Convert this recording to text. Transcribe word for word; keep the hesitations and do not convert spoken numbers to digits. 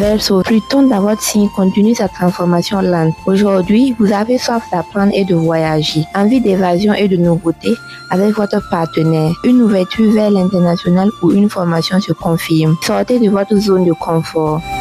Verseau, Pluton dans votre signe continue sa transformation lente. Aujourd'hui, vous avez soif d'apprendre et de voyager, envie d'évasion et de nouveautés avec votre partenaire. Une ouverture vers l'international ou une formation se confirme. Sortez de votre zone de confort.